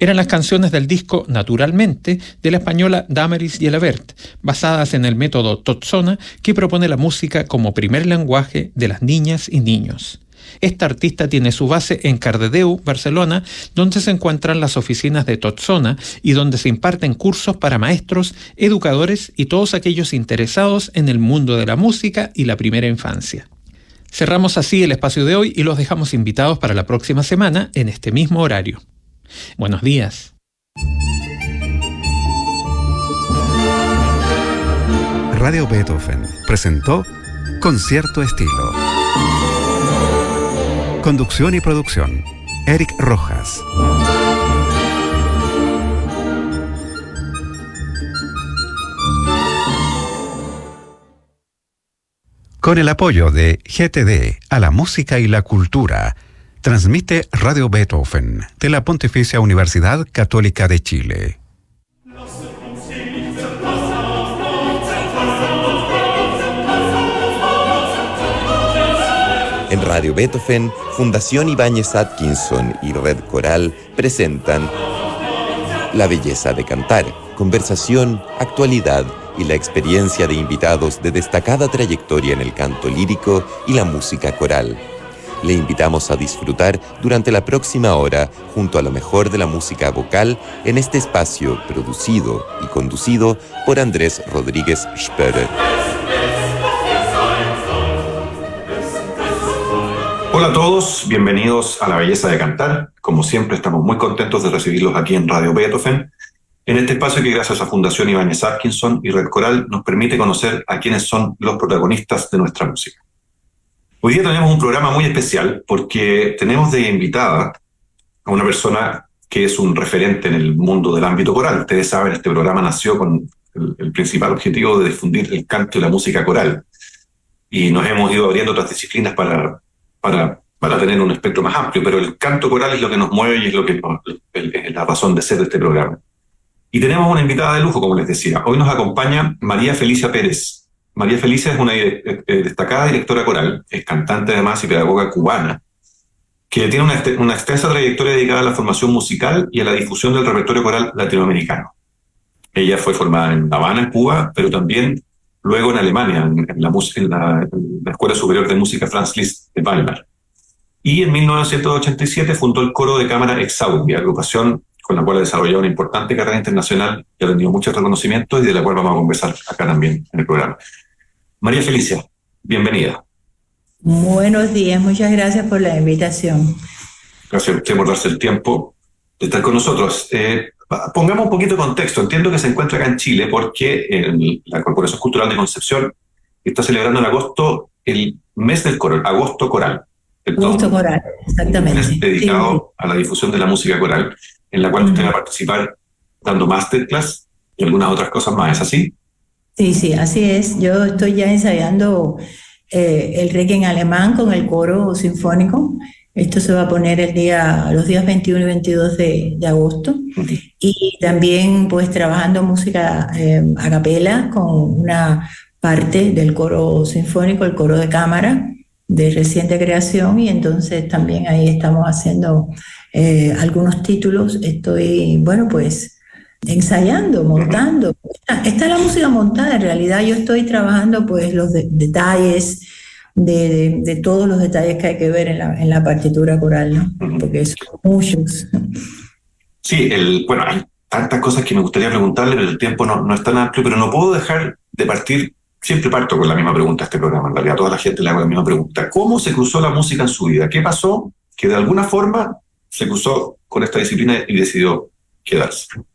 Eran las canciones del disco Naturalmente de la española Damaris Gelabert, basadas en el método Totzona que propone la música como primer lenguaje de las niñas y niños. Esta artista tiene su base en Cardedeu, Barcelona, donde se encuentran las oficinas de Totzona y donde se imparten cursos para maestros, educadores y todos aquellos interesados en el mundo de la música y la primera infancia. Cerramos así el espacio de hoy y los dejamos invitados para la próxima semana en este mismo horario. Buenos días. Radio Beethoven presentó Concierto Estilo. Conducción y producción, Eric Rojas. Con el apoyo de GTD a la música y la cultura, transmite Radio Beethoven de la Pontificia Universidad Católica de Chile. En Radio Beethoven, Fundación Ibáñez Atkinson y Red Coral presentan La belleza de cantar, conversación, actualidad y la experiencia de invitados de destacada trayectoria en el canto lírico y la música coral. Le invitamos a disfrutar durante la próxima hora junto a lo mejor de la música vocal en este espacio producido y conducido por Andrés Rodríguez Spörer. Hola a todos, bienvenidos a La Belleza de Cantar. Como siempre, estamos muy contentos de recibirlos aquí en Radio Beethoven, en este espacio que gracias a Fundación Ibáñez Atkinson y Red Coral nos permite conocer a quiénes son los protagonistas de nuestra música. Hoy día tenemos un programa muy especial porque tenemos de invitada a una persona que es un referente en el mundo del ámbito coral. Ustedes saben, este programa nació con el principal objetivo de difundir el canto y la música coral. Y nos hemos ido abriendo otras disciplinas para tener un espectro más amplio, pero el canto coral es lo que nos mueve y es lo que es la razón de ser de este programa. Y tenemos una invitada de lujo, como les decía. Hoy nos acompaña María Felicia Pérez. María Felicia es una destacada directora coral, es cantante además y pedagoga cubana, que tiene una extensa trayectoria dedicada a la formación musical y a la difusión del repertorio coral latinoamericano. Ella fue formada en La Habana, en Cuba, pero también luego en Alemania, en la Escuela Superior de Música Franz Liszt de Weimar. Y en 1987 fundó el coro de cámara Exaudi, agrupación con la cual ha desarrollado una importante carrera internacional y ha tenido muchos reconocimientos y de la cual vamos a conversar acá también en el programa. María Felicia, bienvenida. Buenos días, muchas gracias por la invitación. Gracias a usted por darse el tiempo de estar con nosotros. Pongamos un poquito de contexto. Entiendo que se encuentra acá en Chile porque la Corporación Cultural de Concepción está celebrando en agosto el mes del coro, Agosto Coral. Agosto Coral, exactamente. Es dedicado a la difusión de la música coral, en la cual usted va a participar dando masterclass y algunas otras cosas más. ¿Es así? Sí, así es. Yo estoy ya ensayando el Requiem alemán con el coro sinfónico. Esto se va a poner los días 21 y 22 de agosto. Y también pues trabajando música a capela con una parte del coro sinfónico, el coro de cámara de reciente creación, y entonces también ahí estamos haciendo algunos títulos. Estoy, pues ensayando, montando. Está la música montada, en realidad yo estoy trabajando pues los detalles de todos los detalles que hay que ver en la partitura coral, ¿no? Porque son muchos. Sí, hay tantas cosas que me gustaría preguntarle, pero el tiempo no es tan amplio, pero no puedo dejar de partir. Siempre parto con la misma pregunta a este programa, en realidad a toda la gente le hago la misma pregunta. ¿Cómo se cruzó la música en su vida? ¿Qué pasó que de alguna forma se cruzó con esta disciplina y decidió quedarse?